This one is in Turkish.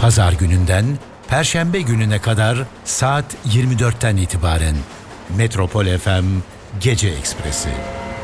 Pazar gününden Perşembe gününe kadar saat 24'ten itibaren Metropol FM Gece Ekspresi.